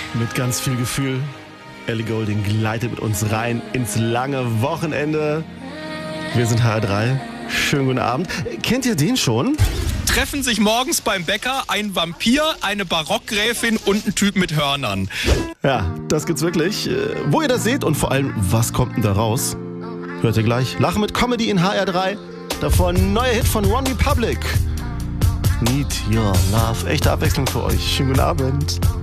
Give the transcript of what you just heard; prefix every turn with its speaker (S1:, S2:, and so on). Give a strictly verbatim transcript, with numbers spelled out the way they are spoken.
S1: Mit ganz viel Gefühl. Ellie Goulding gleitet mit uns rein ins lange Wochenende. Wir sind H R drei. Schönen guten Abend. Kennt ihr den schon?
S2: Treffen sich morgens beim Bäcker ein Vampir, eine Barockgräfin und ein Typ mit Hörnern.
S1: Ja, das gibt's wirklich. Wo ihr das seht und vor allem, was kommt denn da raus? Hört ihr gleich. Lachen mit Comedy in H R drei. Davor ein neuer Hit von One Republic. Need Your Love. Echte Abwechslung für euch. Schönen guten Abend.